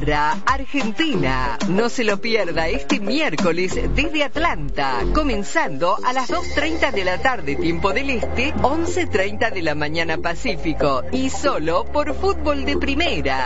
Inglaterra, Argentina. No se lo pierda este miércoles desde Atlanta, comenzando a las 2:30 de la tarde, tiempo del Este, 11:30 de la mañana Pacífico, y solo por Fútbol de Primera.